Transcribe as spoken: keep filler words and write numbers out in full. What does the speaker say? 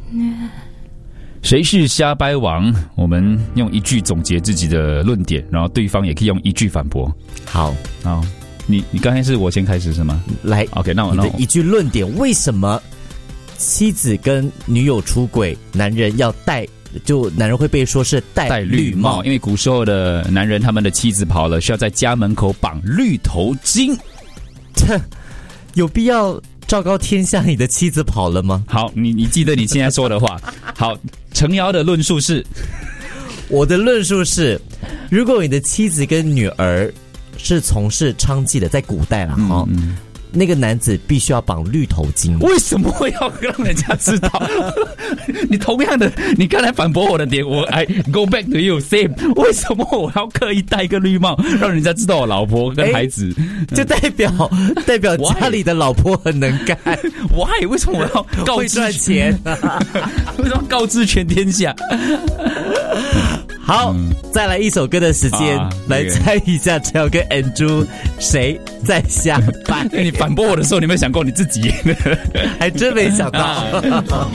谁是瞎掰王？我们用一句总结自己的论点，然后对方也可以用一句反驳。 好， 好，你你刚才是我先开始是吗？ 来 ，OK， 那我你的一句论点，为什么妻子跟女友出轨，男人要戴？就男人会被说是戴绿帽， 因为古时候的男人他们的妻子跑了，需要在家门口绑绿头巾。 这有必要昭告天下你的妻子跑了吗？ 好，你你记得你现在说的话。好，程瑶的论述是， 我的论述是，如果你的妻子跟女儿是从事娼妓的，在古代啦哈。嗯嗯，那个男子必须要绑绿头巾。 为什么要让人家知道？你同样的，你刚才反驳我的点，我 I go back to you same。为什么我要刻意戴一个绿帽，让人家知道我老婆跟孩子？ 就代表代表家里的老婆很能干。 Why？ 为什么我要告知会赚钱？ 为什么告知全天下？ 好，嗯、再来一首歌的时间，啊、来猜一下陈瑶跟 Andrew 谁在下班？ 你反驳我的时候，你有没有想过你自己？ 还真没想到。